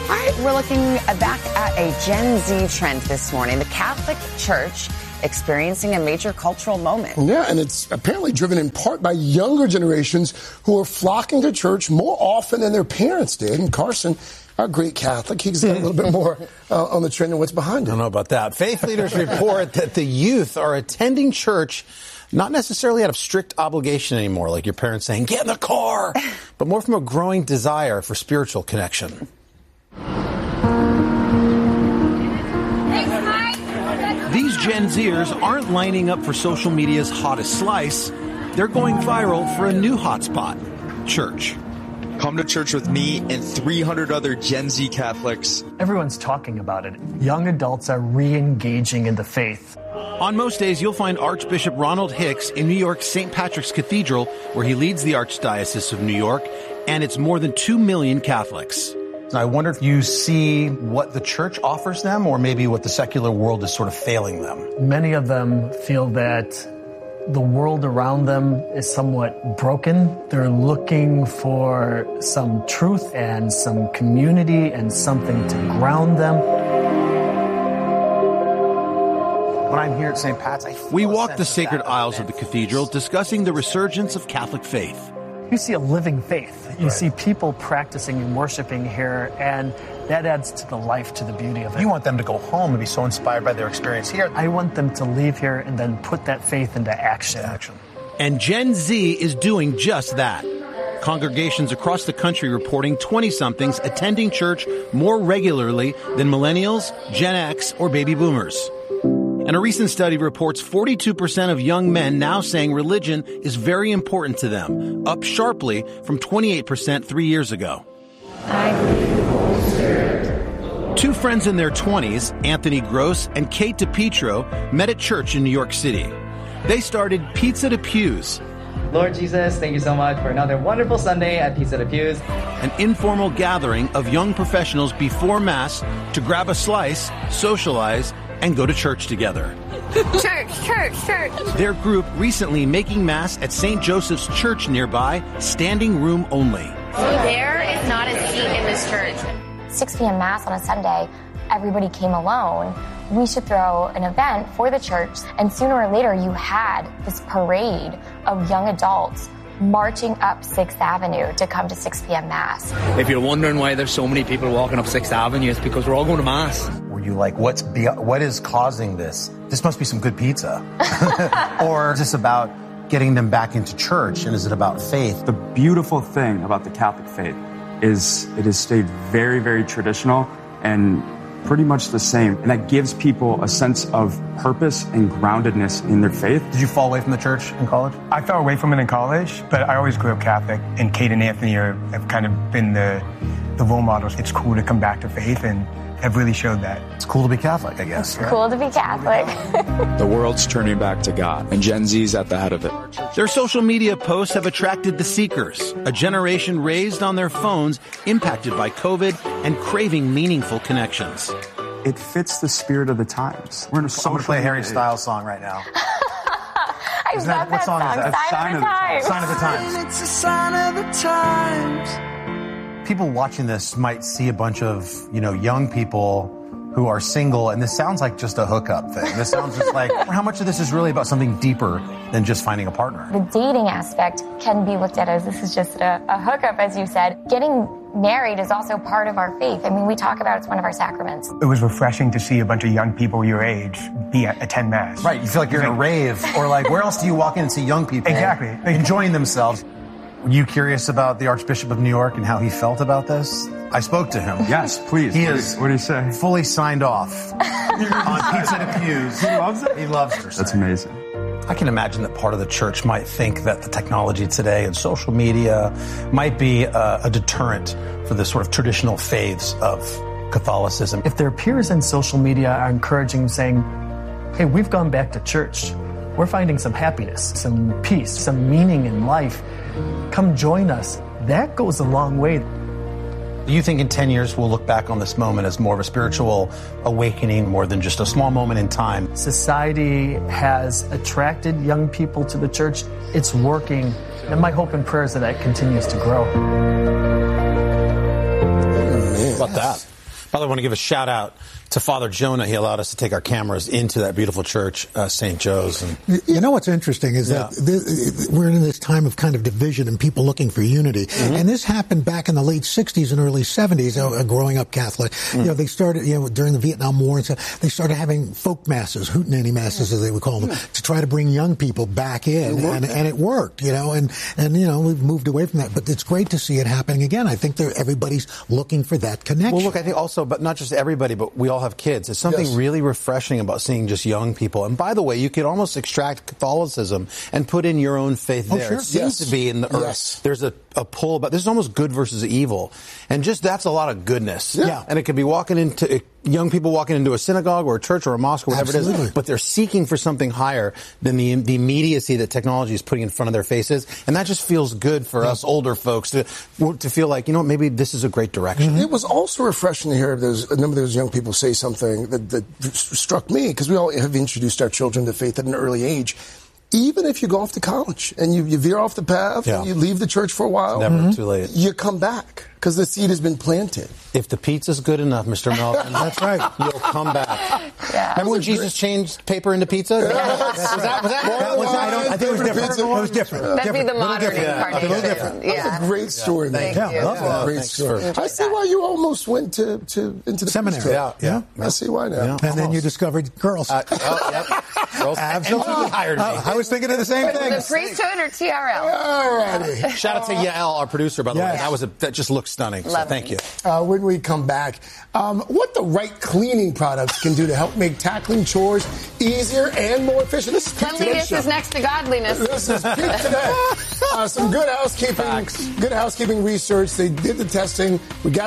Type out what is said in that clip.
All right, we're looking back at a Gen Z trend this morning. The Catholic Church experiencing a major cultural moment. Yeah, and it's apparently driven in part by younger generations who are flocking to church more often than their parents did. And Carson, our great Catholic, he's got a little bit more on the trend and what's behind it. I don't know about that. Faith leaders report that the youth are attending church not necessarily out of strict obligation anymore, like your parents saying, get in the car, but more from a growing desire for spiritual connection. These Gen Zers aren't lining up for social media's hottest slice. They're going viral for a new hotspot, church. Come to church with me and 300 other Gen Z Catholics. Everyone's talking about it. Young adults are re-engaging in the faith. On most days, you'll find Archbishop Ronald Hicks in New York's St. Patrick's Cathedral, where he leads the Archdiocese of New York, and it's more than 2 million Catholics. I wonder if you see what the church offers them or maybe what the secular world is sort of failing them. Many of them feel that the world around them is somewhat broken. They're looking for some truth and some community and something to ground them. When I'm here at St. Pat's, we walk the sacred aisles of the cathedral discussing the resurgence of Catholic faith. You see a living faith. You see people practicing and worshiping here, and that adds to the life, to the beauty of it. You want them to go home and be so inspired by their experience here. I want them to leave here and then put that faith into action. And Gen Z is doing just that. Congregations across the country reporting 20-somethings attending church more regularly than millennials, Gen X, or baby boomers. And a recent study reports 42% of young men now saying religion is very important to them, up sharply from 28% 3 years ago. Two friends in their 20s, Anthony Gross and Kate DiPietro, met at church in New York City. They started Pizza to Pews. Lord Jesus, thank you so much for another wonderful Sunday at Pizza to Pews. An informal gathering of young professionals before Mass to grab a slice, socialize, and go to church together. Church. Their group recently making Mass at St. Joseph's Church nearby, standing room only. There is not a seat in this church. 6 p.m. Mass on a Sunday, everybody came alone. We should throw an event for the church, and sooner or later you had this parade of young adults marching up 6th Avenue to come to 6 p.m. Mass. If you're wondering why there's so many people walking up 6th Avenue, it's because we're all going to Mass. Were you like, what is causing this? This must be some good pizza. Or is this about getting them back into church, and is it about faith? The beautiful thing about the Catholic faith is it has stayed very, very traditional and pretty much the same. And that gives people a sense of purpose and groundedness in their faith. Did you fall away from the church in college? I fell away from it in college, but I always grew up Catholic. And Kate and Anthony have kind of been the role models. It's cool to come back to faith, and have really showed that. It's cool to be Catholic, I guess. It's cool to be Catholic. The world's turning back to God, and Gen Z's at the head of it. Their social media posts have attracted the seekers, a generation raised on their phones, impacted by COVID, and craving meaningful connections. It fits the spirit of the times. We're in a social I'm going to play a Harry Styles song right now. I love that song. Sign of the Times. Sign of the Times. It's a sign of the times. People watching this might see a bunch of, young people who are single, and this sounds like just a hookup thing. This sounds just like, how much of this is really about something deeper than just finding a partner? The dating aspect can be looked at as this is just a hookup, as you said. Getting married is also part of our faith. I mean, we talk about it's one of our sacraments. It was refreshing to see a bunch of young people your age attend Mass. Right, you feel like you're in a rave, or like, where else do you walk in and see young people enjoying themselves? Were you curious about the Archbishop of New York and how he felt about this? I spoke to him. Yes, please. What did he say? Fully signed off on Pizza to Pews. He loves it? He loves it. That's amazing. I can imagine that part of the church might think that the technology today and social media might be a deterrent for the sort of traditional faiths of Catholicism. If their peers in social media are encouraging, saying, hey, we've gone back to church, we're finding some happiness, some peace, some meaning in life, come join us, that goes a long way. Do you think in 10 years we'll look back on this moment as more of a spiritual awakening, more than just a small moment in time? Society has attracted young people to the church. It's working. And my hope and prayer is that continues to grow. How about that? By the way, I want to give a shout out to Father Jonah. He allowed us to take our cameras into that beautiful church, St. Joe's. And you know what's interesting is that we're in this time of kind of division and people looking for unity. Mm-hmm. And this happened back in the late 60s and early 70s, growing up Catholic. Mm-hmm. You know, they started, during the Vietnam War and stuff, they started having folk masses, hootenanny masses as they would call them, to try to bring young people back in. And it worked, and we've moved away from that. But it's great to see it happening again. I think everybody's looking for that connection. Well, look, I think also, but not just everybody, but we all have kids. There's something really refreshing about seeing just young people. And by the way, you could almost extract Catholicism and put in your own faith there. Sure. It seems to be in the earth. Yes. There's a pull about, this is almost good versus evil. And just that's a lot of goodness. Yeah. And it could be young people walking into a synagogue or a church or a mosque or whatever it is, but they're seeking for something higher than the immediacy that technology is putting in front of their faces. And that just feels good for us older folks to feel like, maybe this is a great direction. Mm-hmm. It was also refreshing to hear a number of those young people say something that struck me, because we all have introduced our children to faith at an early age. Even if you go off to college and you veer off the path and you leave the church for a while, it's never too late. You come back because the seed has been planted. If the pizza's good enough, Mr. Melvin, that's right. You'll come back. Yeah. Remember when Jesus changed paper into pizza? I think it was different. It was different. That'd be the modern incarnation. A little different. That's a great story, man. Thank you. That's a great story. I see why you almost went into the seminary. Yeah. I see why now. And then you discovered girls. Girls absolutely hired me. I was thinking of the same thing. The priesthood or TRL? All righty. Shout out to Yael, our producer, by the way. That just looks stunning. So thank you. When we come back, what the right cleaning products can do to help make tackling chores easier and more efficient. This is Cleanliness is next to godliness. This is Peak Today. Some good housekeeping research. They did the testing. We got